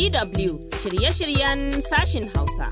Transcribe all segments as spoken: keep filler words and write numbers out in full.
D W shirye-shiryen sashin Hausa.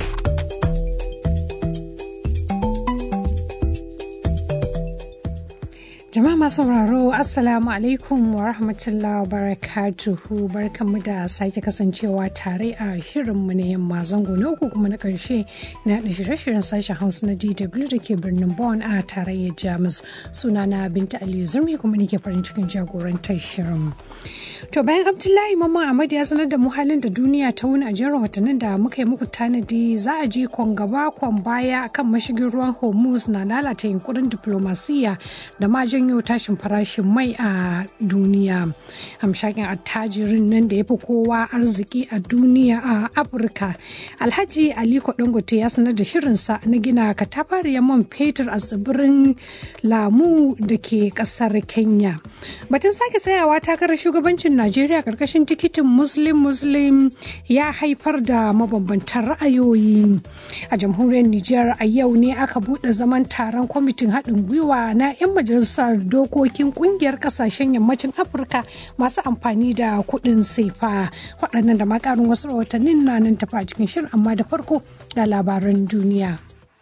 Jama'a masu sauraro Assalamu alaikum wa rahmatullahi wa barakatuhu, barkanmu da sake kasancewa tare a shirinmu na yamma zango na uku kuma na karshe na da shirye-shiryen sashen Hausa na D W da ke birnin Bonn a tarayyar Jamus. Sunana Binta Aliyu Zurmi kuma nake farin cikin jagorantar shirin. To bayan Abdullahi Mamman Ahmad ya sanar da mu halin da duniya ta wuni a jerin watannin da muka yi muku tanadi, za a je kwan gaba kwan baya kan mashigin ruwan Hormuz na lalata yunkurin diplomasiya da ma janyo tashin farashin mai a duniya. Hamshakin attajirin nan da ya fi kowa arziki a duniya a Afirka, Alhaji Aliko Dangote ya sanar da shirinsa na gina katafariyar man fetur a tsibirin Lamu da ke kasar Kenya. Batun sake tsayawa takarar shugabancin Najeriya karkashin tikitin Muslim Muslim ya haifar da mabambantan ra'ayoyi. A jamhuriyar Nijar a yau ne aka buɗe zaman taron kwamitin haɗin gwiwa na 'yan majalisar dokokin kungiyar kasashen yammacin Afirka masu amfani da kuɗin sefa. Waɗannan da makarin wasu rahotannin na nan tafa a cikin shirin, amma da farko da labaran duniya.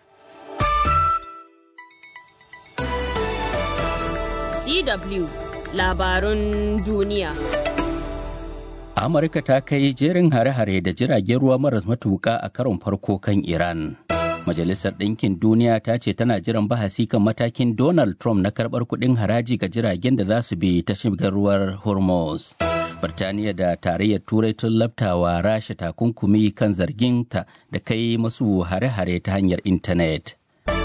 D W labarun duniya. Amurka ta kai jerin hare-hare da jiragen ruwa maras matuƙa a karon farko kan Iran. Majalisar Ɗinkin Duniya ta ce tana jiran bahasi kan matakin Donald Trump na karɓar kuɗin haraji ga jiragen da za su bi ta shigar ruwar Hormuz. Birtaniya da Tarayyar Turai tun labtawa Rasha takunkumi kan zarginta da kai masu hare-hare ta hanyar intanet.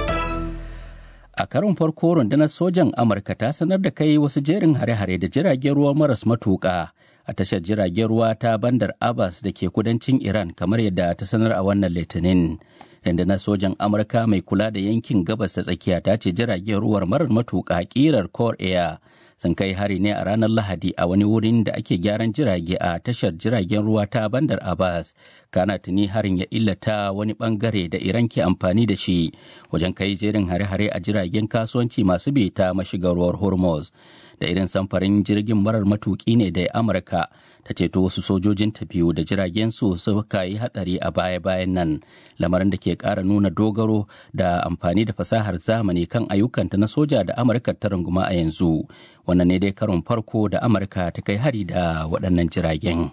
A karon farko rundunar sojan Amurka ta sanar da kai wasu jerin hare-hare da jiragen ruwa maras matuƙa a tashar jiragen ruwa ta Bandar Abbas da ke kudancin Iran, kamar yadda ta sanar a wannan Litinin. Rundunar sojan Amurka mai kula da yankin gabas ta tsakiya ta ce jiragen ruwar marar matuƙa ƙirar Core Air sun kai hari ne a ranar Lahadi a wani wurin da ake gyaran jirage a tashar jiragen ruwa ta Bandar Abbas. Kana tuni harin ya illata wani bangare da Iran ke amfani da shi wajen kai jerin hare-hare a jiragen kasuwanci masu bi ta mashigar ruwar Hormuz. Da irin samfarin jirgin marar matuƙi ne da Amurka ta ceto wasu sojojin ta biyu da jiragen su suka yi hatsari a baya-bayan nan, lamarin da ke ƙara nuna dogaro da amfani da fasahar zamani kan ayyukanta na soja da Amurka ta runguma a yanzu. Wannan ne dai karon farko da Amurka ta kai hari da waɗannan jiragen.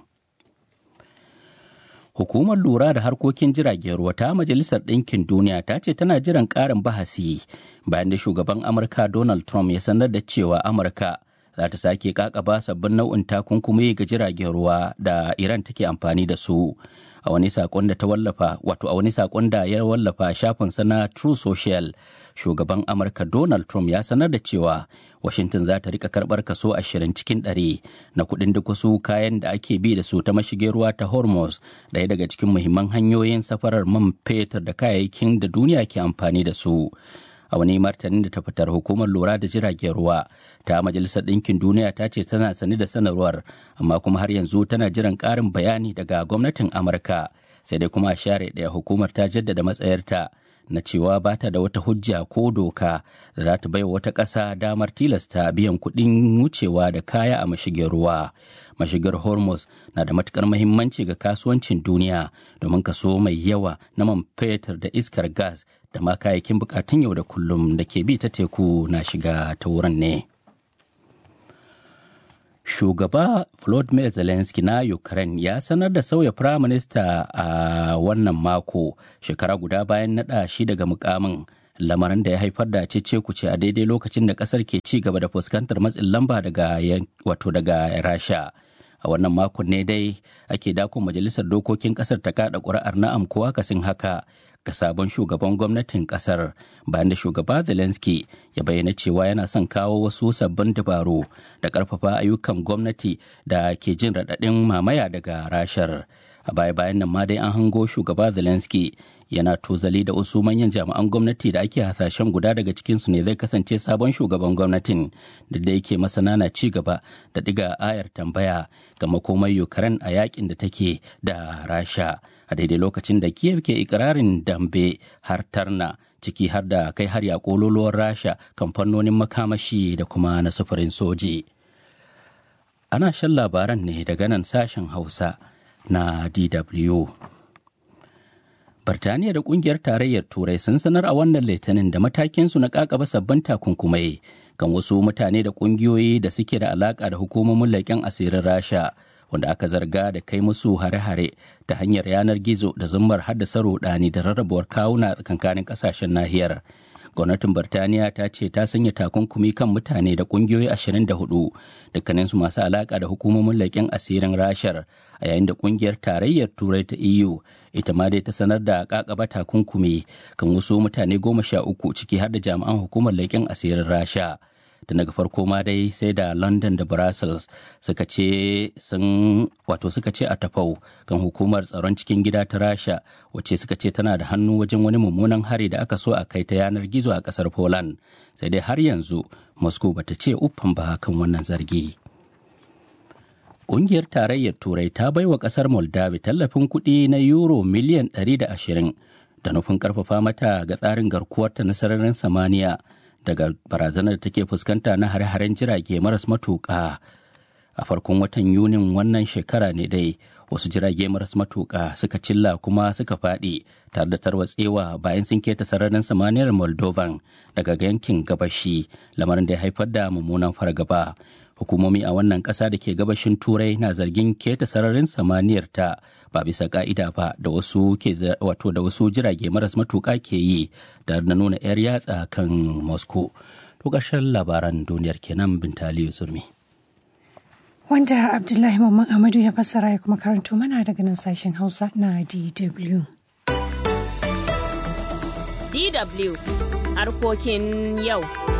Hukumar lura da harkokin jiragen ruwa ta Majalisar Ɗinkin Duniya ta ce tana jiran ƙarin bahasi bayan da shugaban Amurka Donald Trump ya sanar da cewa Amurka za ta sake kakaba sabbin nau'in takunkumi ga jiragen ruwa da Iran take amfani da su. A wani sakon da ta wallafa, wato a wani sakon da ya wallafa shafinsa na True Social, shugaban Amurka Donald Trump ya sanar da cewa Washington za ta rika karbar kaso ashirin cikin ɗari na kuɗin duk wasu kayan da ake bi da su ta mashigin ruwa ta Hormuz, ɗaya daga cikin muhimman hanyoyin safarar man fetur da kayayyakin da duniya ke amfani da su. A wani martanin da ta fitar, hukumar lura da jiragen ruwa ta Majalisar Ɗinkin Duniya ta ce tana sani da sanarwar, amma kuma har yanzu tana jiran ƙarin bayani daga gwamnatin Amurka. Sai dai kuma a share ɗaya, hukumar ta jaddada matsayarta na cewa ba ta da wata hujja ko doka da za ta baiwa wata ƙasa damar tilasta biyan kuɗin wucewa da kaya a mashigin ruwa. Mashigar Hormuz na da matukar muhimmanci ga kasuwancin duniya domin kaso mai yawa na man fetur da iskar gas da ma kayayyakin bukatun yau da kullum da ke bi ta teku na shiga ta wurin ne. Shugaba Volodymyr Zelensky na Ukraine ya sanar da sauya firaminista a wannan mako, shekara guda bayan naɗa shi daga mukamin, lamarin da ya haifar da cece-kuce a daidai lokacin da ƙasar ke ci gaba da fuskantar matsin lamba daga wato daga Rasha. A wannan makon ne dai ake dakon majalisar dokokin ƙasar ta kaɗa ƙuri'ar na'am ko akasin haka ga sabon shugaban gwamnatin kasar, bayan da shugaba Zelensky ya bayyana cewa yana son kawo wasu sabbin dabaru da karfafa ayyukan gwamnati da ke jin raɗaɗin mamaya daga Rashar. A baya-bayan nan ma dai an hango shugaba Zelensky yana tozali da wasu manyan jami'an gwamnati da ake hasashen guda daga cikinsu ne zai kasance sabon shugaban gwamnatin, da da yake masana na ci gaba da diga ayar tambaya ga makomar Ukraine a yakin da take da Rasha, a daidai lokacin da Kiev ke ikirarin dambe har tarna, ciki har da kai har ya kololuwar Rasha kan fannonin makamashi da kuma na sufurin soji. Ana shan labaran ne daga nan sashen Hausa na D W. Birtaniya da kungiyar tarayyar Turai sun sanar a wannan litinin da matakinsu na kakaba sabbin takunkumai kan wasu mutane da kungiyoyi da suke da alaka da hukumomin leƙen asirin Rasha wanda aka zarga da kai musu hare-hare ta hanyar yanar gizo da zummar haddasa rudani da rarrabuwar kawuna tsakankanin kasashen nahiyar. Gwamnatin Birtaniya ta ce ta sanya takunkumi kan mutane da kungiyoyi ashirin da hudu dukkaninsu masu alaka da hukumomin leƙen asirin Rashar, a yayin da kungiyar tarayyar Turai ta E U ita ma dai ta sanar da kakaba takunkumi kan wasu mutane goma sha uku ciki har da jami'an hukumar leƙen asirin Rasha. Da daga farko ma dai sai da London da Brussels suka ce sun wato suka ce a tafau kan hukumar tsaron cikin gida ta Rasha wacce suka ce tana da hannu wajen wani mummunan hari da aka so a kai ta yanar gizo a kasar Poland. Sai dai har yanzu Moscow bata ce uffan ba kan wannan zargi. Ƙungiyar tarayyar Turai ta bai wa ƙasar Moldova tallafin kuɗi na euro miliyan ɗari da ashirin da nufin ƙarfafa mata ga tsarin garkuwarta na sararin samaniya daga barazanar da take fuskanta na hare-haren jirage maras matuƙa. A farkon watan Yunin wannan shekara ne dai wasu jirage maras matuƙa suka cilla kuma suka faɗi tare da tarwatsewa bayan sun keta sararin samaniyar Moldovan daga yankin gabashi, lamarin da ya haifar da mummunan fargaba. Hukumomi a wannan ƙasa da ke gabashin Turai na zargin keta sararin samaniyar ta ba bisa ka'ida ba da wasu ke wato da wasu jirage maras matuƙa ke yi da na nuna 'yar yatsa kan Moscow. To ƙarshen labaran duniyar kenan Bintali Zurmi. Wanda Abdullahi Mamman Amadu ya fassara ya kuma karanto mana daga nan sashen Hausa na D W. D W harkokin yau.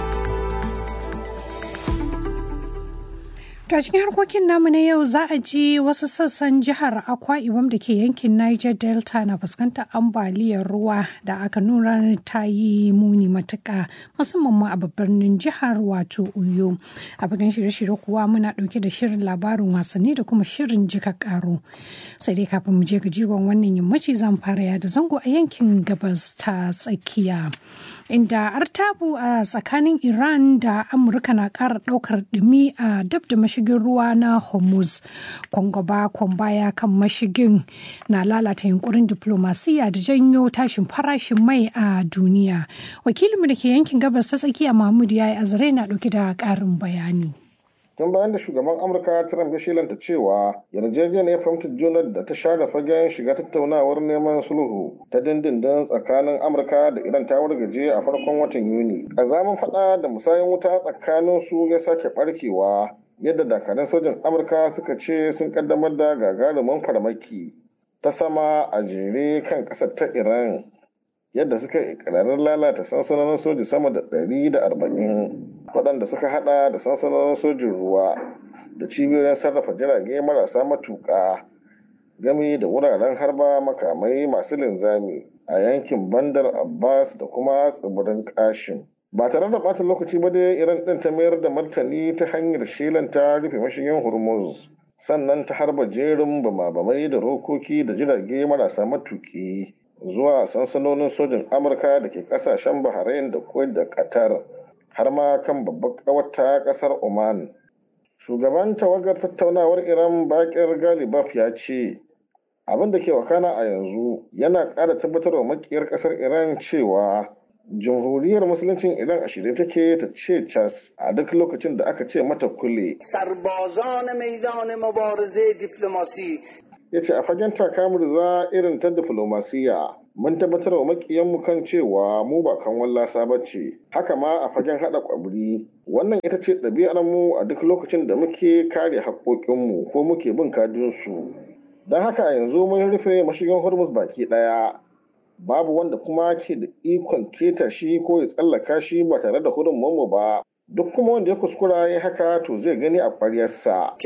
To a cikin harkokin namu na yau za a ji wasu sassan jihar Akwa Ibom da ke yankin Niger Delta na fuskantar ambaliyar ruwa da aka nuna ta yi muni matuƙa musamman ma a babban jihar wato Uyo. A bakin shirye-shirye kuwa muna ɗauke da shirin labarin wasanni da kuma shirin jika ƙaro. Sai dai kafin mu je ga jigon wannan yammaci zan fara yada zango a yankin gabas ta tsakiya. Inda artabu a tsakanin Iran da Amurka na ƙara ɗaukar ɗumi a dab da mashigin ruwa na Hormuz. Kwangaba baya kan mashigin na lalata yunkurin diplomasiya da janyo tashin farashin mai a duniya. Wakilinmu da ke yankin gabas ta tsakiya Mahmud Yayi Azare na ɗauke da ƙarin bayani. Tun bayan da shugaban Amurka Trump ya shelanta cewa yarjejeniyar fahimtar juna da ta share fagen shiga tattaunawar neman sulhu ta dindindin tsakanin Amurka da Iran ta wargaje a farkon watan Yuni. Ƙazamin faɗa da musayin wuta tsakanin su ya sake ɓarkewa yadda dakarun sojin Amurka suka ce sun ƙaddamar da gagarumin farmaki ta sama a jere kan ƙasar ta Iran. Yadda suka ikirarin lalata sansanonin soji sama da ɗari da arba'in waɗanda suka hada da sansanonin sojin ruwa da cibiyoyin sarrafa jirage marasa matuƙa gami da wuraren harba makamai masu linzami a yankin Bandar Abbas da kuma tsibirin Kashim. Ba tare da ɓata lokaci ba dai Iran ɗin ta mayar da martani ta hanyar shelanta rufe mashigin Hormuz, sannan ta harba jerin bama-bamai da rokoki da jirage marasa matuƙi zuwa sansanonin sojin Amurka da ke kasashen Bahrain da Kuwait da Qatar, har ma kan babbar ƙawarta ƙasar Oman. Shugaban tawagar tattaunawar Iran Bakir Galibaf ya ce abin da ke wakana a yanzu yana ƙara tabbatar wa makiyar ƙasar Iran cewa Jamhuriyar Musuluncin Iran a shirye take ta ce cas a duk lokacin da aka ce mata kule. Sarbazan maidan mubaraze diplomasi ya ce a fagen takamurza irin ta diflomasiya mun tabbatar wa makiyanmu kan cewa mu ba kan wallasa ba ce, haka ma a fagen haɗa ƙwabri wannan ita ce ɗabi'armu a duk lokacin da muke kare haƙoƙinmu ko muke bin kadinsu. Don haka yanzu mun rufe mashigin Hormuz baki ɗaya, babu wanda kuma ke da ikon keta shi ko ya tsallaka shi ba tare da hurumunmu ba. Duk kuma wanda ya kuskura ya haka to zai gani a ƙwaryarsa.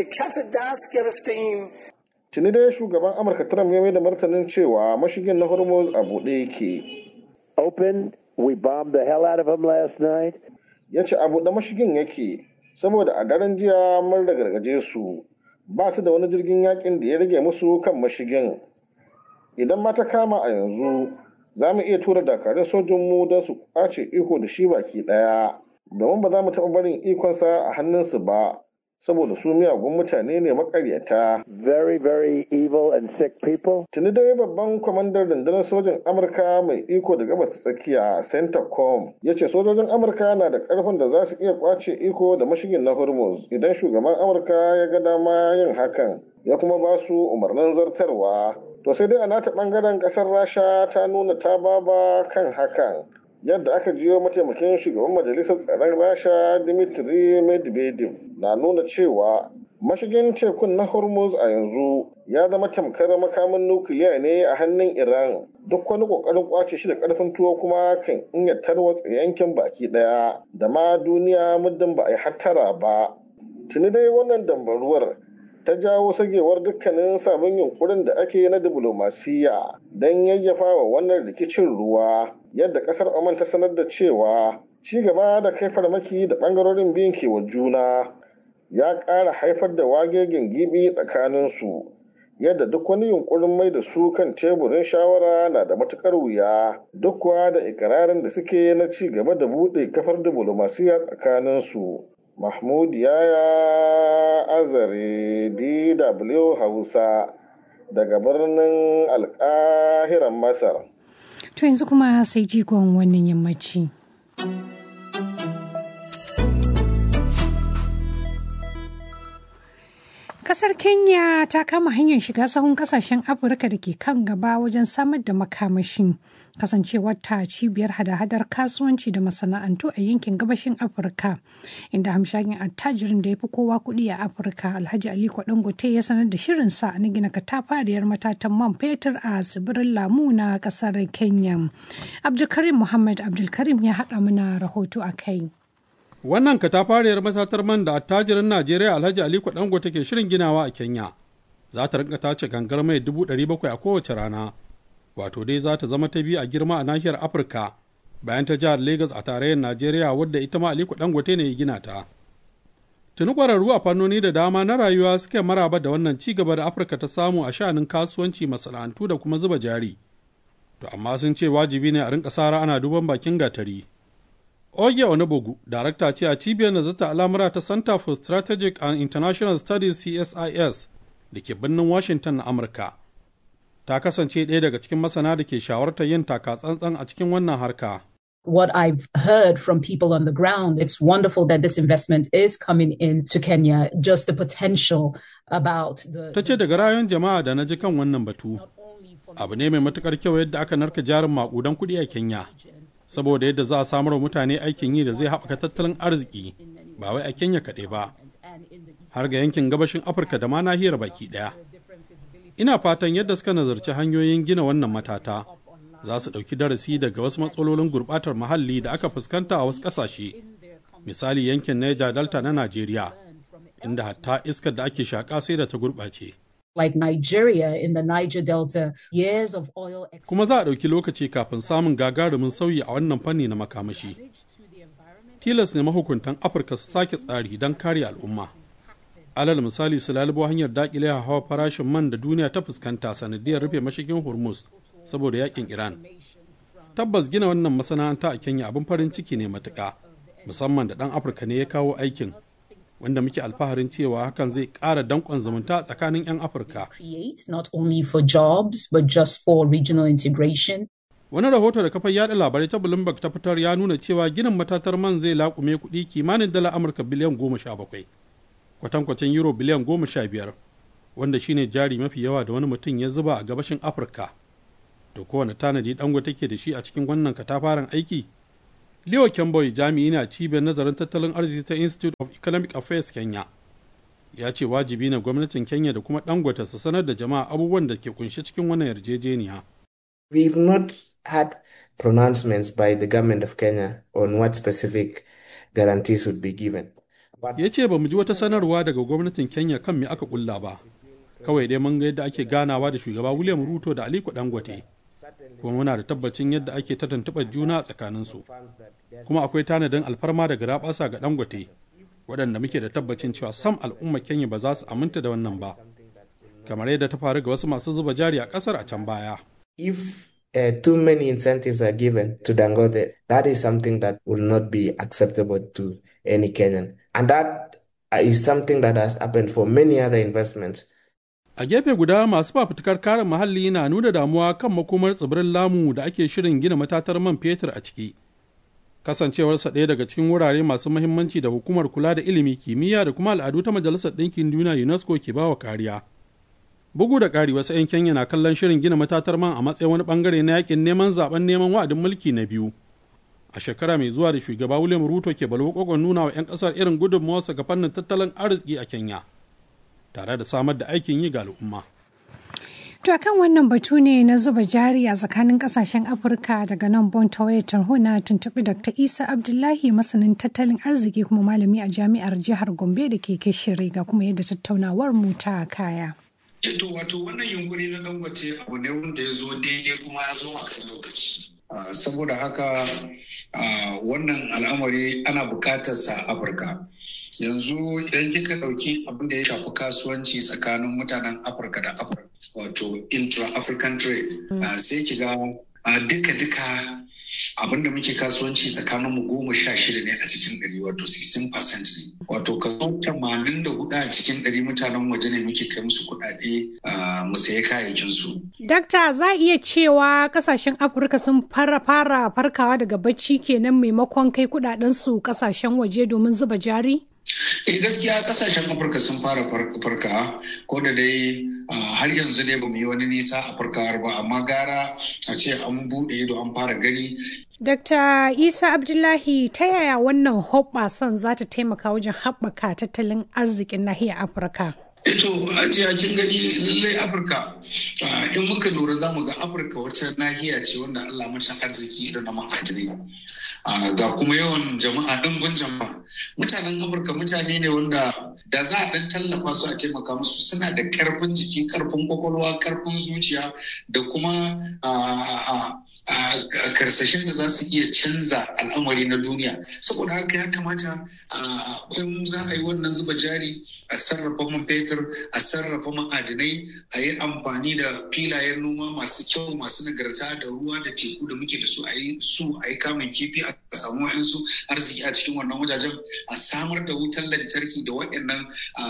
Tuni dai shugaban Amurka Trump ya mai da martanin cewa mashigin na Hormuz a buɗe yake. Open, we bombed the hell out of them last night. Ya ce a buɗe mashigin yake, saboda a daren jiya mun da gargaje su, ba su da wani jirgin yakin da ya rage musu kan mashigin. Idan ma ta kama a yanzu, za mu iya tura dakarun sojinmu don su ƙwace iko da shi baki ɗaya, domin ba za mu taɓa barin ikonsa a hannunsu ba. saboda su miyagun mutane ne makaryata. Very, very evil and sick people. Tuni dai babban kwamandan rundunar sojin Amurka mai iko da gabas tsakiya CENTCOM ya ce sojojin Amurka na da karfin da za su iya kwace iko da mashigin na Hormuz idan shugaban Amurka ya ga dama yin hakan ya kuma ba su umarnin zartarwa. To sai dai a nata bangaren kasar Rasha ta nuna ta baba kan hakan. Yadda aka jiyo mataimakin shugaban majalisar tsaron Rasha Dmitry Medvedev na nuna cewa mashigin tekun na Hormuz a yanzu ya zama tamkar makamin nukiliya ne a hannun Iran. Duk wani kokarin kwace shi da karfin tuwo kuma kan iya tarwatsa yankin baki daya da ma duniya muddin ba a yi hattara ba. Tuni dai wannan dambaruwar ta jawo sagewar dukkanin sabon yunkurin da ake na diplomasiya don yayyafa wa wannan rikicin ruwa, yadda kasar Oman ta sanar da cewa ci gaba da kai farmaki da bangarorin biyun ke wa juna ya ƙara haifar da wagegen gibi tsakaninsu, yadda duk wani yunkurin mai da su kan teburin shawara na da matukar wuya duk kuwa da ikirarin da suke na ci gaba da buɗe kafar diplomasiya tsakaninsu. Mahmud Yaya Azare, D W Hausa, daga birnin Alƙahiran Masar. To yanzu kuma sai jigon wannan yammaci. Kasar Kenya ta kama hanyar shiga sahun kasashen Afirka da ke kan gaba wajen samar da makamashi. Kasancewar ta cibiyar hada-hadar kasuwanci da masana'antu a yankin gabashin Afirka, inda hamshakin attajirin da ya fi kowa kuɗi a Afirka, Alhaji Aliko Dangote ya sanar da shirinsa na gina katafariyar matatan man fetur a tsibirin Lamu na kasar Kenya. Abdulkarim Muhammad Abdulkarim ya haɗa mana rahoto a kai. Wannan katafariyar matatar man da attajirin Najeriya Alhaji Aliko Dangote ke shirin ginawa a Kenya za ta rinka tace gangar mai dubu ɗari bakwai a kowace rana. Wato dai za ta zama ta biyu a girma a nahiyar Afirka bayan ta jihar Lagos a tarayyar Najeriya wadda ita ma Aliko Dangote ne ya gina ta. Tuni ƙwararru a fannoni da dama na rayuwa suke maraba da wannan ci gaba da Afirka ta samu a sha'anin kasuwanci, masana'antu da kuma zuba jari. To amma sun ce wajibi ne a rinka sara ana duban bakin gatari. Oge Onabogu, darakta ce a cibiyar nazarta al'amura ta Center for Strategic and International Studies C S I S da ke birnin Washington na Amurka. Ta kasance ɗaya daga cikin masana da ke shawartar yin taka tsantsan a cikin wannan harka. What I've heard from people on the ground, it's wonderful that this investment is coming in to Kenya, just the potential about the... Ta ce daga rayuwar jama'a da na ji kan wannan batu. Abu ne mai matukar kyau yadda aka narka jarin maƙudan kuɗi a Kenya. Saboda yadda za a samar wa mutane aikin yi da zai haɓaka tattalin arziki ba wai a Kenya kaɗai ba, har ga yankin gabashin Afirka da ma nahiyar baki ɗaya. Ina fatan yadda suka nazarci hanyoyin gina wannan matata za su ɗauki darasi daga wasu matsalolin gurɓatar muhalli da aka fuskanta a wasu ƙasashe, misali yankin Niger Delta na Najeriya, inda hatta iskar da ake shaƙa sai da ta gurɓace. Like Nigeria in the Niger Delta, years of oil... Kuma za a ɗauki lokaci kafin samun gagarumin sauyi a wannan fanni na makamashi. Tilas ne mahukuntan Afirka su sake tsari don kare al'umma. Alal misali su lalubo hanyar daƙile hawa farashin man da duniya ta fuskanta sanadiyar rufe mashigin Hormuz saboda yakin Iran. Tabbas gina wannan masana'anta a Kenya abin farin ciki ne matuƙa, musamman da ɗan Afirka ne ya kawo aikin. Wanda muke alfaharin cewa hakan zai ƙara danƙon zumunta tsakanin 'yan Afirka. Not only for jobs, but just for regional integration. Wani rahoto da kafar yaɗa labarai ta Bloomberg ta fitar ya nuna cewa ginin matatar man zai laƙume kuɗi kimanin dala Amurka biliyan goma sha bakwai, kwatankwacin euro biliyan goma sha biyar, wanda shine jari mafi yawa da wani mutum ya zuba a gabashin Afirka. To kowane tanadi Dangote take da shi a cikin wannan katafaren aiki? Leo Kemboy, jami'i na cibiyar nazarin tattalin arziki ta Institute of Economic Affairs Kenya, ya ce wajibi ne gwamnatin Kenya da kuma Dangote su sanar da jama'a abubuwan da ke kunshe cikin wannan yarjejeniya. We've not had pronouncements by the government of Kenya on what specific guarantees would be given. Ya ce ba mu ji wata sanarwa daga gwamnatin Kenya kan me aka kulla ba. Kawai dai mun ga yadda ake ganawa da shugaba William Ruto da Aliko Dangote. Kuma muna da tabbacin yadda ake ta tuntuɓar juna a tsakaninsu. Kuma akwai tanadin alfarma daga rabasa ga Dangote, waɗanda muke da tabbacin cewa sam al'ummar Kenya ba za su aminta da wannan ba, kamar yadda ta faru ga wasu masu zuba jari a ƙasar a can baya. If uh, too many incentives are given to Dangote, that is something that will not be acceptable to any Kenyan. And that uh, is something that has happened for many other investments. A gefe guda masu fafutukar kare muhalli na nuna damuwa kan makomar tsibirin Lamu da ake shirin gina matatar man fetur a ciki. Kasancewarsa ɗaya daga cikin wurare masu muhimmanci da hukumar kula da ilimi, kimiyya da kuma al'adu ta Majalisar Ɗinkin Duniya UNESCO ke bawa kariya. Bugu da ƙari, wasu 'yan Kenya na kallon shirin gina matatar man a matsayin wani bangare na yakin neman zaben neman wa'adin mulki na biyu. A shekara mai zuwa da shugaba William Ruto ke balwakokon nuna wa 'yan ƙasar irin gudunmawarsa ga fannin tattalin arziki a Kenya, tare da samar da aikin yi ga al'umma. To akan wannan batu ne na zuba jari a tsakanin kasashen Afirka daga nan Bon Tawaye Tarho na tuntuɓi Dakta Isa Abdullahi, masanin tattalin arziki kuma malami a jami'ar jihar Gombe da ke Kishiri, ga kuma yadda tattaunawar mu ta kaya. Eto wato wannan yunkuri na Dangote abu ne wanda ya zo daidai kuma ya zo a kan lokaci. Uh, saboda haka uh, wannan al'amari ana bukatarsa a Afirka. Yanzu idan kika ɗauki abin da ya shafi kasuwanci tsakanin mutanen Afirka da Afirka, wato intra-African trade, uh, sai kiga uh, duka-duka abin da muke kasuwanci tsakanin mu goma sha shida ne a cikin ɗari, wato sixteen percent ne. Wato kaso tamanin da hudu a cikin ɗari mutanen waje ne muke kai musu kuɗaɗe uh, mu sayi kayayyakin su. Dakta, za a iya cewa kasashen Afirka sun fara fara farkawa daga bacci kenan maimakon kai kuɗaɗen su kasashen waje domin zuba jari? Eh gaskiya kasashen Afirka sun fara farka, ko da dai har yanzu dai ba mu yi wani nisa a farkawar ba, amma gara a ce an buɗe ido an fara gani. Dakta Isa Abdullahi, ta yaya wannan hoɓɓasan za ta taimaka wajen haɓaka tattalin arzikin nahiyar Afirka? Ito ajiya kin gani lallai Afirka, in muka lura za mu ga Afirka wata nahiya ce wanda Allah mata arziki da na ma'adinai. Uh, ga kuma yawan jama'a ɗimbin jama'a. Mutanen Afirka mutane ne wanda da za a ɗan tallafa su a taimaka musu, suna da ƙarfin jiki, ƙarfin kwakwalwa, ƙarfin zuciya da kuma uh, uh, a karsashin da za su iya canza al'amari na duniya. Saboda haka ya kamata in za a yi wannan zuba jari a sarrafa man fetur, a sarrafa ma'adinai, a yi amfani da filayen noma masu kyau, masu nagarta da ruwa da teku da muke da su, a yi su a yi kamun kifi, a samu wa'yansu arziki a cikin wannan wajajen, a samar da wutar lantarki da waɗannan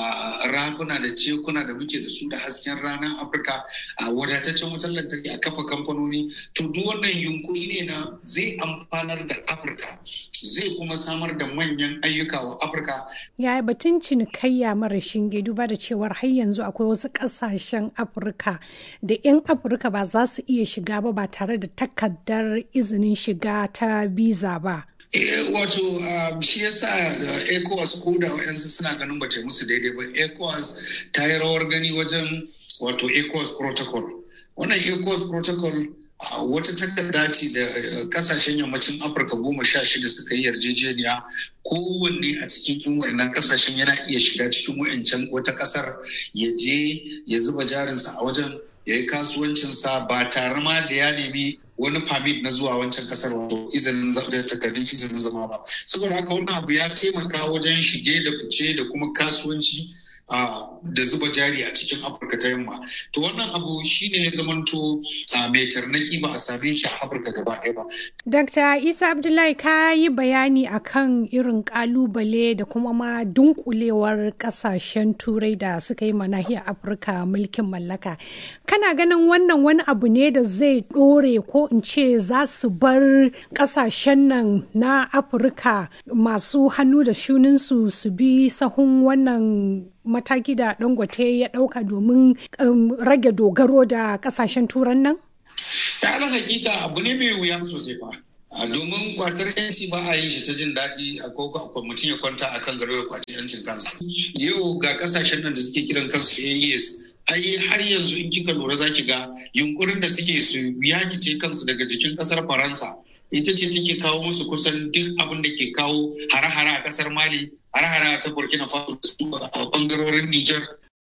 rafuna da tekuna da muke da su da hasken ranar Afirka, a wadataccen wutar lantarki, a kafa kamfanoni. To duk wannan yunkuri ne na zai amfanar da Afirka, zai kuma samar da manyan ayyuka wa Afirka. Ya batun cinikayya mara shinge, duba da cewar har yanzu akwai wasu ƙasashen Afirka da 'yan Afirka ba za su iya shiga ba ba tare da takardar izinin shiga ta biza ba. E, wato um, shi yasa da ECOWAS ko da wa'yansu suna ganin ba ta musu daidai ba. ECOWAS ta yi rawar gani wajen wato ECOWAS protocol. Wannan ECOWAS protocol Uh, wata takarda ce da uh, kasashen yammacin Afirka goma sha shida suka yi yarjejeniya, kowanne a cikin yan wayannan kasashen yana iya shiga cikin wayancan wata kasar ya je ya zuba jarinsa a wajen, ya yi kasuwancinsa ba tare ma da ya nemi wani permit na zuwa wancan kasar, wato izinin da takardun izinin zama ba. Saboda haka wannan abu ya taimaka wajen shige da fice da kuma kasuwanci Uh, da zuba jari a cikin Afirka ta yamma. To wannan abu shine ya zamanto uh, mai tarnaki ba a same shi a Afirka gaba ɗaya ba. Dakta Isa Abdullahi, ka yi bayani akan irin kalubale da kuma ma dunkulewar kasashen turai da suka yi nahiyar Afirka mulkin mallaka. Kana ganin wannan wani abu ne da zai ɗore, ko in ce za su bar kasashen nan na Afirka masu hannu da shuninsu su bi sahun wannan mataki da Dangote ya ɗauka domin um, rage dogaro da kasashen turan nan? Ta ala hakika abu ne mai wuya sosai fa. Domin kwatar yanci ba a yin shi ta jin daɗi a koko mutum ya kwanta a kan gado ya kwaci yancin kansa. Yau ga kasashen nan da suke kiran kansu A E S, ai har yanzu in kika lura za ki ga yunkurin da suke su yakice kansu daga jikin ƙasar Faransa. Ita ce take kawo musu kusan duk abin da ke kawo hare-hare a ƙasar Mali, hare-hare ta Burkina Faso a ɓangarorin Nijar.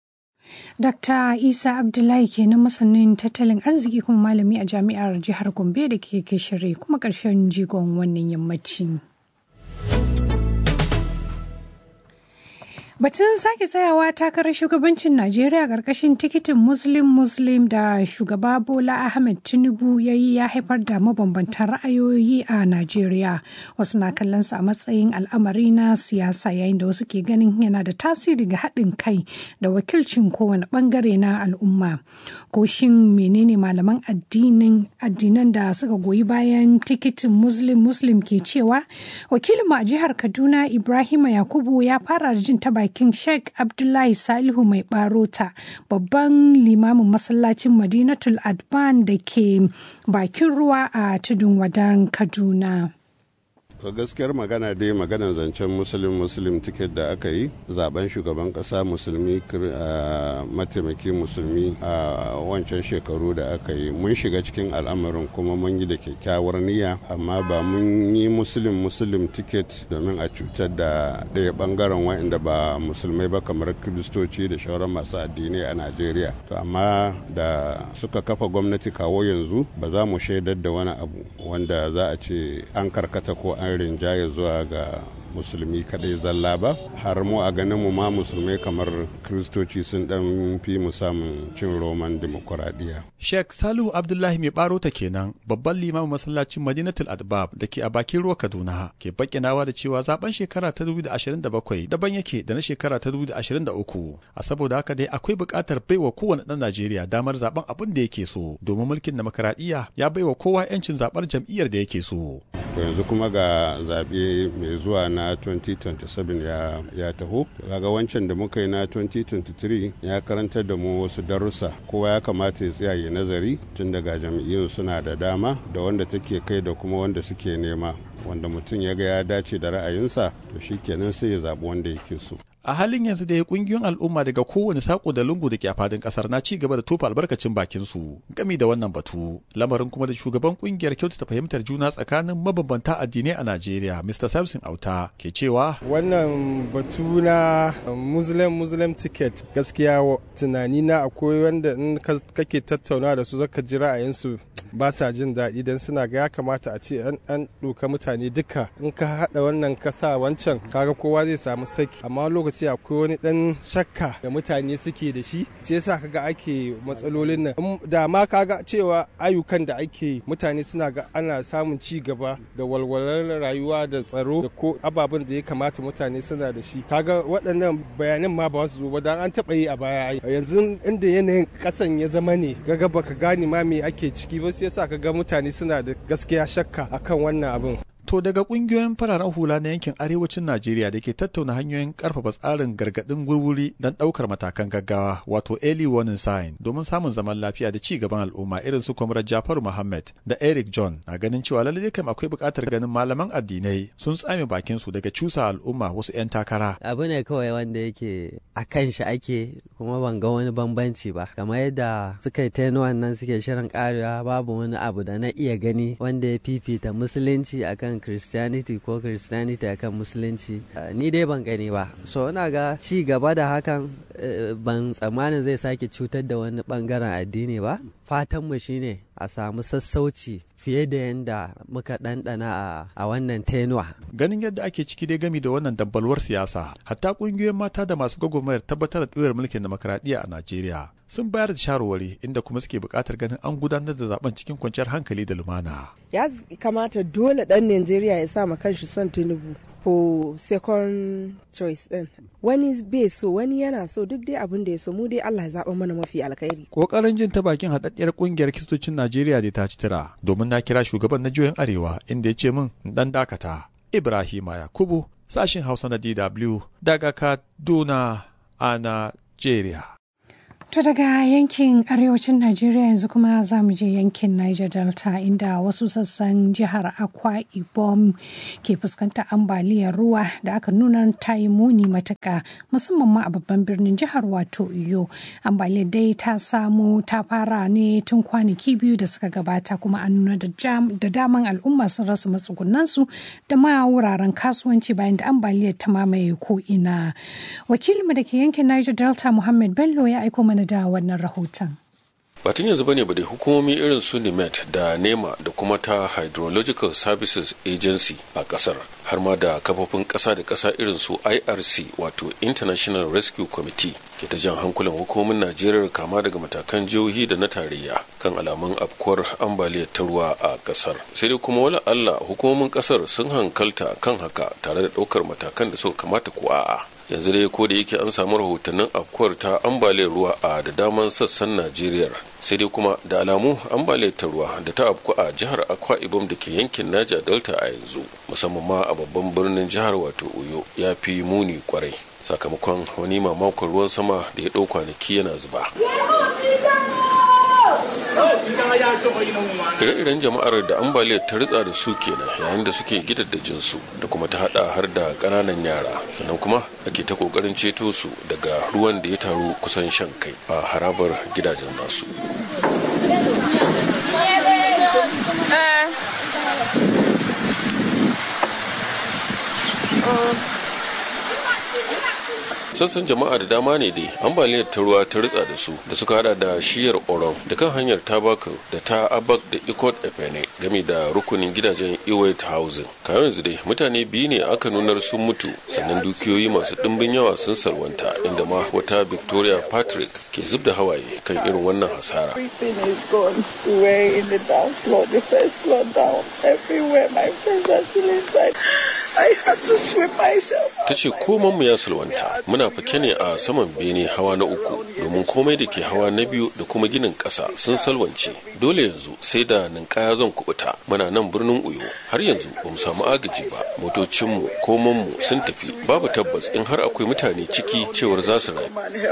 Dakta Isa Abdullahi kenan, masanin tattalin arziki kuma malami a jami'ar jihar Gombe da ke Kishiri, kuma ƙarshen jigon wannan yammaci. Batun sake tsayawa takarar shugabancin Najeriya ƙarƙashin tikitin Muslim Muslim da shugaba Bola Ahmed Tinubu ya yi ya haifar da mabambantan ra'ayoyi a Najeriya. Wasu na kallon sa a matsayin al'amari na siyasa yayin da wasu ke ganin yana da tasiri ga haɗin kai da wakilcin kowane ɓangare na al'umma. Ko shin menene malaman addinin addinan da suka goyi bayan tikitin Muslim Muslim ke cewa? Wakilinmu a jihar Kaduna Ibrahima Yakubu ya fara da jin ta baki King Sheikh Abdullahi Salihu mai barota babban limamin masallacin Madinatul Adban da ke bakin ruwa a tudun wadan Kaduna. To gaskiyar magana dai maganar zancen muslim muslim ticket da aka yi zaben shugaban kasa musulmi mataimaki musulmi a wancan shekaru da aka yi mun shiga cikin al'amarin kuma mun yi da kyakkyawar niyya amma ba mun yi muslim muslim ticket domin a cutar da ɗaya bangaren wa'inda ba musulmai ba kamar kiristoci da shauran masu addini a Najeriya. To amma da suka kafa gwamnati kawo yanzu ba za mu shaidar da wani abu wanda za a ce an karkata ko an rinjaye zuwa ga musulmi kadai zalla ba har mu a ganin mu ma musulmai kamar kristoci sun dan fi mu samun cin roman demokuraɗiyya. Sheikh Salihu Abdullahi mai barota kenan babban limamin masallacin Madinatul Adbab da ke a bakin ruwa Kaduna ke bakkinawa da cewa zaben shekara ta dubu da ashirin da bakwai daban yake da na shekara ta dubu da ashirin da uku a saboda haka dai akwai buƙatar baiwa kowane ɗan Najeriya damar zaben abin da yake so domin mulkin demokuraɗiyya ya baiwa kowa 'yancin zaɓar jam'iyyar da yake so. Yanzu kuma ga zaɓe mai zuwa na na twenty twenty-seven ya, ya taho kaga wancan da muka yi na twenty twenty-three ya karantar da mu wasu darussa kowa ya kamata ya tsaya ya nazari tun daga jam'iyyun suna da dama da wanda take kai da kuma wanda suke nema wanda mutum ya ga ya dace da ra'ayinsa to shikenan sai ya zaɓi wanda yake so. A halin yanzu da ya kungiyoyin al'umma daga kowane sako da lungu da ke a fadin kasar na ci gaba da tofa albarkacin bakin su gami da wannan batu. Lamarin kuma da shugaban kungiyar kyautata fahimtar juna tsakanin mabambanta addinai a Najeriya, Mister Samson Auta, ke cewa wannan batu na Muslim Muslim ticket gaskiya tunani na akwai wanda in kake tattauna da su zaka ji ra'ayinsu ba sa jin daɗi don suna ga ya kamata a ce an ɗauka mutane duka in ka haɗa wannan kasa wancan kaga kowa zai samu saki amma lokaci akwai wani ɗan shakka da mutane suke da shi sai yasa kaga ake matsalolin nan da ma kaga cewa ayyukan da ake mutane suna ga ana samun ci gaba da walwalar rayuwa da tsaro da ko ababen da ya kamata mutane suna da shi kaga waɗannan bayanan ma ba su zo ba dan an taɓa yi a baya yanzu inda yanayin ƙasan ya zama ne kaga baka gane ma me ake ciki ba sai yasa kaga mutane suna da gaskiya shakka akan wannan abin. To daga kungiyoyin fararen hula na yankin arewacin Najeriya da ke tattauna hanyoyin karfafa tsarin gargadin gurguri don daukar matakan gaggawa wato early warning sign domin samun zaman lafiya da ci gaban al'umma irin su Comrade Jafaru Muhammad da Eric John na ganin cewa lallai kam akwai buƙatar ganin malaman addinai sun tsame bakin su daga cusa al'umma wasu 'yan takara. Abu ne kawai wanda yake a kan shi ake kuma ban ga wani bambanci ba kamar yadda suka yi tenuwan nan suke shirin karewa babu wani abu da na iya gani wanda ya fifita musulunci akan Christianity ko Christianity akan musulunci ni dai ban gani ba so ina ga ci gaba da hakan ban tsammanin zai sake cutar da wani bangaren addini ba fatan mu shine a samu sassauci fiye da yadda muka ɗanɗana a wannan tenuwa. Ganin yadda ake ciki dai gami da wannan dambalwar siyasa, hatta ƙungiyoyin mata da masu gwagwarmayar tabbatar da ɗoyar mulkin demokradiyya a Najeriya sun bayar da shawarwari inda kuma suke buƙatar ganin an gudanar da zaben cikin kwanciyar hankali da lumana. Ya kamata dole ɗan Najeriya ya sa ma kanshi son Tinubu ko second choice ɗin. Wani bai so, wani yana so duk dai abin da ya so mu dai Allah ya zaɓa mana mafi alkhairi. Ƙoƙarin jin ta bakin haɗaɗɗiyar ƙungiyar Kiristocin Najeriya da ta ci tira domin na kira shugaban na jihohin Arewa inda ya ce min dan dakata. Ibrahima Yakubu, sashin Hausa na D W daga Kaduna a Najeriya. To daga yankin arewacin Najeriya yanzu kuma za mu je yankin Niger Delta inda wasu sassan jihar Akwa Ibom ke fuskantar ambaliyar ruwa da aka nuna ta yi muni matuka musamman ma a babban birnin jihar wato Uyo. Ambaliyar dai ta samu ta fara ne tun kwanaki biyu da suka gabata kuma an nuna da daman al'umma sun rasa matsugunansu da ma wuraren kasuwanci bayan da ambaliyar ta mamaye ko ina. Wakilinmu da ke yankin Niger Delta Muhammad Bello ya aiko mana da wannan rahoton. batun yanzu bane ba da hukumomi irin su nimet da nema da kuma ta hydrological services agency a kasar har ma da kafofin kasa da kasa irin su I R C wato International Rescue Committee ke ta jan hankulan hukumomin Najeriya kama daga matakan jihohi da na tarayya kan alamun afkuwar ambaliyar ta ruwa a kasar. Sai dai kuma wala Allah hukumomin kasar sun hankalta kan haka tare da ɗaukar matakan da suka kamata ko a'a. Yanzu dai ko da yake an samu rahotannin afkuwar ta ambaliyar ruwa a da daman sassan Najeriya, sai dai kuma da alamu ambaliyar ta ruwa da ta afku a jihar Akwa Ibom da ke yankin Niger Delta a yanzu, musamman ma a babban birnin jihar wato Uyo, ya fi muni kwarai sakamakon wani mamakon ruwan sama da ya ɗau kwanaki yana zuba. Ire-iren jama'ar da ambaliyar ta ritsa da su kenan yayin da suke gidaddajin su da kuma ta hada har da ƙananan yara, sannan kuma ake ta kokarin ceto su daga ruwan da ya taru kusan shan kai a harabar gidajen nasu. Sassan jama'a da dama ne dai ambaliyar ta ruwa ta ritsa da su da suka hada da shiyar Oron da kan hanyar Tabaka da ta Abak da Ikot Efene game da rukunin gidajen Iwait Housing. Kayan yanzu dai mutane biyu ne aka nunar sun mutu, sannan dukiyoyi masu dimbin yawa sun salwanta, inda ma wata Victoria Patrick ke zub da hawaye kan irin wannan hasara. Ta ce komanmu ya salwanta, muna fake ne a saman bene hawa na uku domin komai da ke hawa na biyu da kuma ginin ƙasa sun salwance. Dole yanzu sai da ninkaya zan kubuta. Muna nan birnin Uyo, har yanzu ba mu samu agaji ba. Motocinmu komanmu sun tafi, babu tabbas in har akwai mutane ciki cewar za su rayu.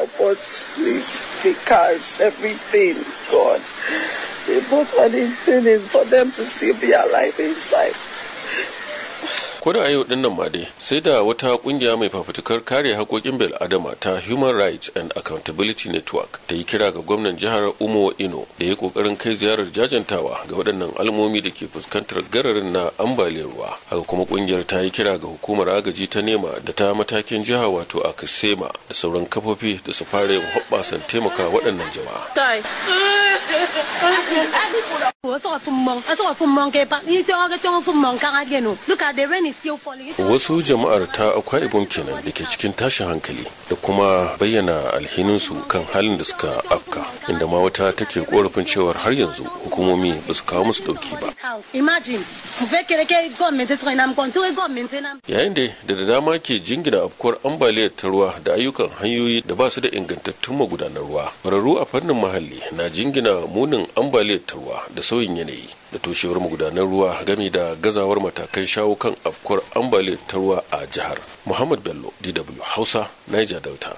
Ko da a yau din nan ma dai sai da wata kungiya mai fafutukar kare haƙoƙin bil adama ta Human Rights and Accountability Network ta yi kira ga gwamnan jihar Umo Ino da ya kokarin kai ziyarar jajantawa ga waɗannan al'ummomi da ke fuskantar gararin na ambaliyar ruwa. Haka kuma kungiyar ta yi kira ga hukumar agaji ta nema da ta matakin jiha wato Akisema da sauran kafofi da su fara yin hoɓɓasan taimaka waɗannan jama'a. Wasu jama'ar ta Akwa Ibom kenan da ke cikin tashin hankali da kuma bayyana alhininsu kan halin da suka afka, inda ma wata take korafin cewar har yanzu hukumomi ba su kawo musu dauki ba. Yayin da da dama ke jingina afkuwar ambaliyar ta ruwa da ayyukan hanyoyi da ba su da ingantattun magudanar ruwa, ƙwararru a fannin muhalli na jingina munin ambaliyar ta ruwa da sauyin yanayi da toshewar magudanar ruwa game da gazawar matakan shawo kan afkuwar ambaliyar ta ruwa a jihar. Muhammad Bello, D W Hausa, Niger Delta.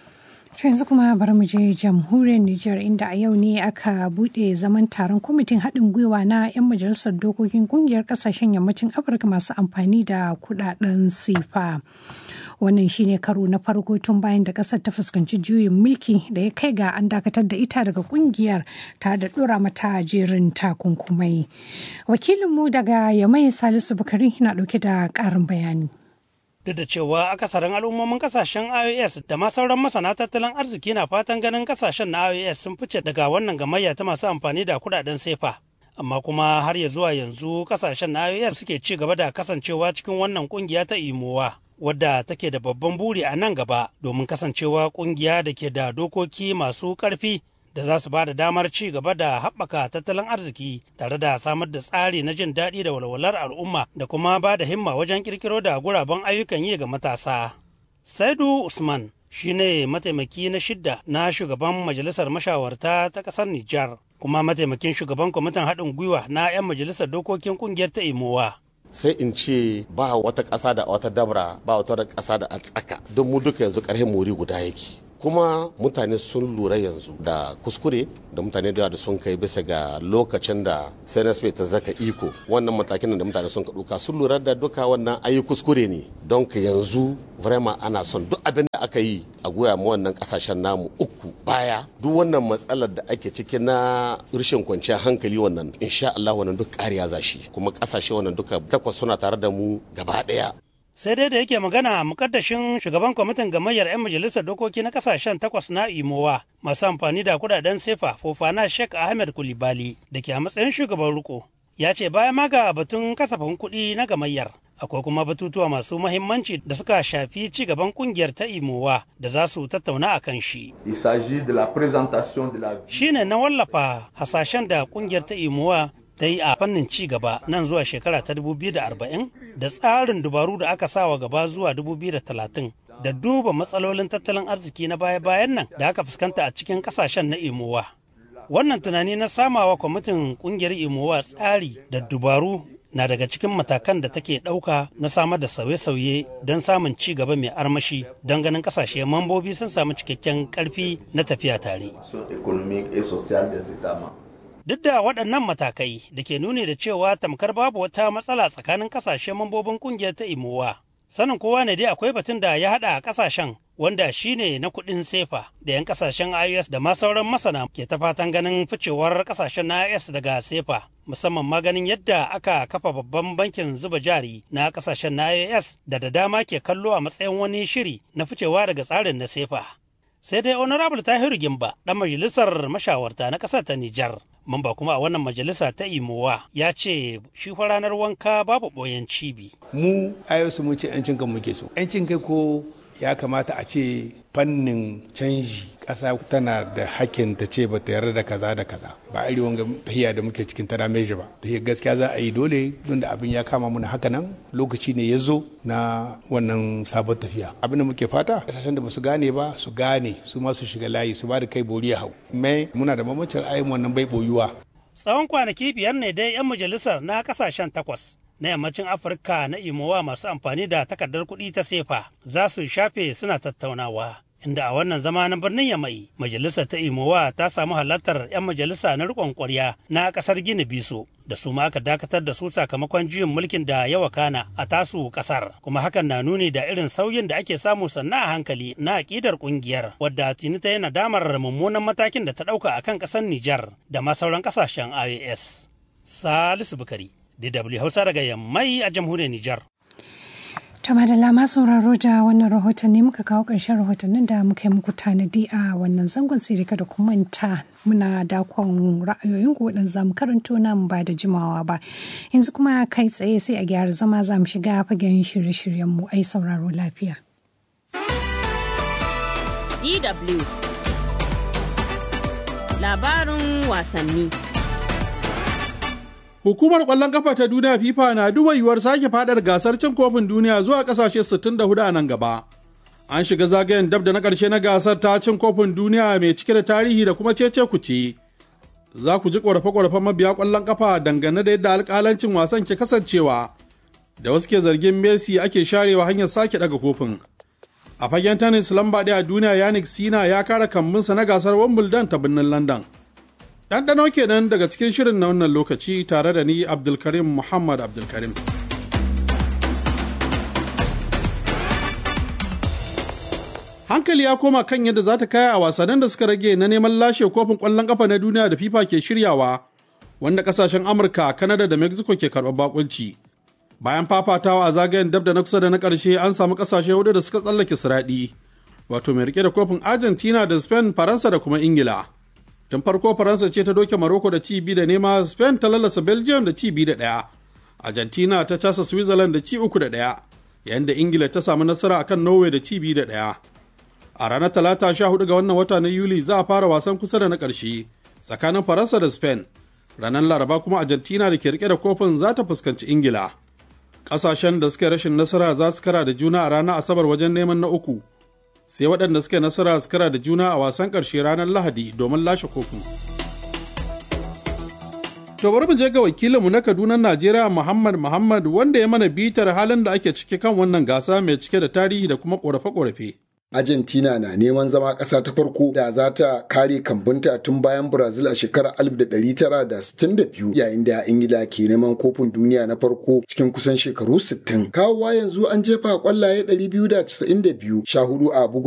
yanzu kuma bari mu je jamhuriyar Nijar, inda a yau ne aka bude zaman taron kwamitin haɗin gwiwa na 'yan majalisar dokokin kungiyar kasashen yammacin Afirka masu amfani da kudaden sefa. Wannan shine karo na farko tun bayan da kasar ta fuskanci juyin mulki da ya kai ga an dakatar da ita daga kungiyar tare da dora mata jerin takunkumai. Wakilinmu daga Yamai Salisu Bukari na dauke da karin bayani. Duk da cewa akasarin al'ummomin kasashen I O S da ma sauran masana tattalin arziki na fatan ganin kasashen na I O S sun fice daga wannan gamayya ta masu amfani da kudaden sefa. Amma kuma har ya zuwa yanzu kasashen na I O S suke ci gaba da kasancewa cikin wannan kungiya ta imowa, wadda take da babban buri a nan gaba domin kasancewa kungiya da ke da dokoki masu ƙarfi da za su ba da damar ci gaba da haɓaka tattalin arziki tare da samar da tsari na jin daɗi da walwalar al'umma da kuma ba da himma wajen ƙirƙiro da guraben ayyukan yi ga matasa. Saidu Usman shine mataimaki na shidda na shugaban majalisar mashawarta ta ƙasar Nijar, kuma mataimakin shugaban kwamitin haɗin gwiwa na 'yan majalisar dokokin ƙungiyar ta Imowa. sai in ce ba wata ƙasa da wata dabra, ba wata ƙasa da a tsaka, don mu duka yanzu ƙarfin muri guda yake. Kuma mutane sun lura yanzu da kuskure da mutane da sun kai bisa ga lokacin da C N S P ta zaka iko, wannan matakin da mutane sun ɗauka sun lura da duka wannan ayi kuskure ne, don ka yanzu vraiment ana son duk abin da aka yi a goya mu wannan kasashen namu uku baya. Duk wannan matsalar da ake ciki na rashin kwanciyar hankali wannan insha Allah wannan duk ƙariya za shi, kuma kasashe wannan duka takwas suna tare da mu gaba ɗaya. Sai dai da yake magana mukaddashin shugaban kwamitin gamayyar 'yan majalisar dokoki na kasashen takwas na imowa masu amfani da kudaden sefa Fofana Sheikh Ahmed Kulibali da ke a matsayin shugaban riko ya ce bayan ma ga batun kasafin kuɗi na gamayyar akwai kuma batutuwa masu mahimmanci da suka shafi ci gaban kungiyar ta imowa da za su tattauna a kan shi. Shi ne na wallafa hasashen da kungiyar ta imowa ta yi a fannin ci gaba nan zuwa shekara ta dubu biyu da arba'in da tsarin dubaru da aka sawa gaba zuwa dubu biyu da talatin da duba matsalolin tattalin arziki na baya-bayan nan da aka fuskanta a cikin kasashen na imowa. Wannan tunani na samawa kwamitin kungiyar imowa tsari da dubaru na daga cikin matakan da take ɗauka na samar da sauye-sauye don samun ci gaba mai armashi don ganin ƙasashe mambobi sun samu cikakken ƙarfi na tafiya tare. Duk da waɗannan matakai da ke nuni da cewa tamkar babu wata matsala tsakanin ƙasashe mambobin ƙungiyar ta imowa, sanin kowa ne dai akwai batun da ya haɗa a ƙasashen wanda shine na kuɗin sefa da 'yan ƙasashen I O S da ma sauran masana ke ta fatan ganin ficewar ƙasashen na I O S daga sefa. Musamman ma ganin yadda aka kafa babban bankin zuba jari na kasashen na I O S da da dama ke kallo a matsayin wani shiri na ficewa daga tsarin na sefa. Sai dai Honorable Tahiru Gimba, ɗan majalisar mashawarta na ƙasar ta Nijar, mamba kuma a wannan majalisa ta Imowa, ya ce shi fa ranar wanka babu ɓoyen cibi. Mu I O S mun ce 'yancin kan muke so. 'Yancin kai ko ya kamata a ce fannin canji ƙasa tana da hakkin ta ce ba ta yarda da kaza da kaza ba a wanga tahiya da muke cikin tana meji ba tahiya gaskiya za a yi dole don da abin ya kama muna haka nan lokaci ne ya zo na wannan sabon tafiya abin da muke fata ƙasashen da ba su gane ba su gane su ma su shiga layi su ba da kai bori ya hau mai muna da mamancin ra'ayin wannan bai boyuwa. Tsawon kwanaki biyar ne dai 'yan majalisar na ƙasashen takwas na yammacin Afirka na imowa masu amfani da takardar kuɗi ta sefa za su shafe suna tattaunawa. Inda a wannan zama na birnin Yamai, majalisar ta imowa ta samu halartar 'yan majalisa na riƙon ƙwarya na ƙasar Gini Biso da su ma aka dakatar da su sakamakon juyin mulkin da ya wakana a tasu ƙasar. Kuma hakan na nuni da irin sauyin da ake samu sannan a hankali na aƙidar ƙungiyar wadda tuni ta yi nadamar mummunan matakin da ta ɗauka a kan ƙasar Nijar da ma sauran ƙasashen I O S. Salisu Bukari. D W Hausa daga Yammai a jamhuriyar Nijar. To madalla ma sauraro da wannan rahoton ne muka kawo ƙarshen rahotannin da muka yi muku tanadi a wannan zangon sai da kada ku manta muna dakon ra'ayoyin ku waɗanda zamu karanto nan ba da jimawa ba. Yanzu kuma kai tsaye sai a gyara zama za mu shiga fagen shirye-shiryen mu ai sauraro lafiya. D W Labarin wasanni. Hukumar ƙwallon ƙafa ta duniya FIFA na duba yiwuwar sake fadar gasar cin kofin duniya zuwa ƙasashe sittin da hudu a nan gaba. An shiga zagayen dab da na ƙarshe na gasar ta cin kofin duniya mai cike da tarihi da kuma cece kuce. Za ku ji ƙorafe-ƙorafen mabiya ƙwallon ƙafa dangane da yadda alƙalancin wasan ke kasancewa, da wasu ke zargin Messi ake sharewa hanyar sake ɗaga kofin. A fagen tennis lamba ɗaya a duniya Yannick Sinner ya kara kambunsa na gasar Wimbledon ta birnin London. Ɗanɗano kenan daga cikin shirin na wannan lokaci tare da ni Abdulkarim Muhammad Abdulkarim. Hankali ya koma kan yadda za ta kaya a wasannin da suka rage na neman lashe kofin ƙwallon ƙafa na duniya da FIFA ke shiryawa, wanda ƙasashen Amurka, Kanada da Mexico ke karɓar bakunci. Bayan fafatawa a zagayen dab da na kusa da na ƙarshe an samu ƙasashe hudu da suka tsallake siraɗi, wato mai rike da kofin Argentina da Spain, Faransa da kuma Ingila. Tun farko Faransa ce ta doke Morocco da ci biyu da nema, Spain ta lallasa Belgium da ci biyu da ɗaya, Argentina ta casa Switzerland da ci uku da ɗaya, yayin da Ingila ta samu nasara akan Norway da ci biyu da ɗaya. A ranar Talata sha hudu ga wannan wata na Yuli za a fara wasan kusa da na ƙarshe tsakanin Faransa da Spain. Ranar Laraba kuma Argentina da ke rike da kofin za ta fuskanci Ingila. Ƙasashen da suka rashin nasara za su kara da juna a ranar Asabar wajen neman na uku. Sai waɗanda suka nasara su kara da juna a wasan ƙarshe ranar Lahadi domin lashe kofin. To bari mu je ga wakilinmu na Kaduna Najeriya Muhammad Muhammad wanda ya mana bitar halin da ake ciki kan wannan gasa mai cike da tarihi da kuma ƙorafe-ƙorafe. Argentina na neman zama ƙasa ta farko da za ta kare kambunta tun bayan Brazil a shekarar alif da ɗari tara da sittin da biyu, yayin da Ingila ke neman kofin duniya na farko cikin kusan shekaru sittin. Kawowa yanzu an jefa ƙwallaye ɗari biyu da casa'in da biyu, sha hudu a bugun